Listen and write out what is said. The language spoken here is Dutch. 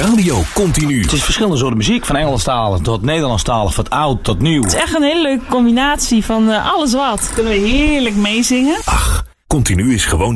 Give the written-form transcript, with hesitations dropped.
Radio Continu. Het is verschillende soorten muziek, van Engelstalig tot Nederlandstalig, van oud tot nieuw. Het is echt een hele leuke combinatie van alles wat. Kunnen we heerlijk meezingen. Ach, Continu is gewoon